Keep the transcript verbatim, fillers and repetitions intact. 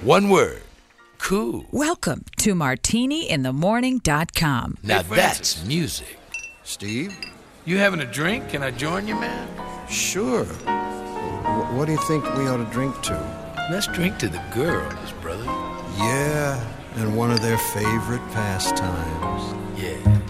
One word. Cool. Welcome to martini in the morning dot com. Now that's music. Steve? You having a drink? Can I join you, man? Sure. W- what do you think we ought to drink to? Let's drink to the girls, brother. Yeah, and one of their favorite pastimes. Yeah.